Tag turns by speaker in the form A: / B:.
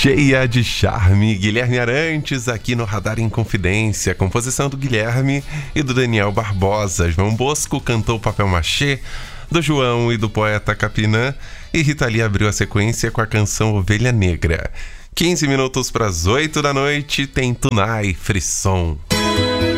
A: Cheia de charme, Guilherme Arantes aqui no Radar Inconfidência, composição do Guilherme e do Daniel Barbosa. João Bosco cantou Papel Machê, do João e do poeta Capinã, e Rita Lee abriu a sequência com a canção Ovelha Negra. 15 minutos para as 8 da noite, tem Tunai Frisson.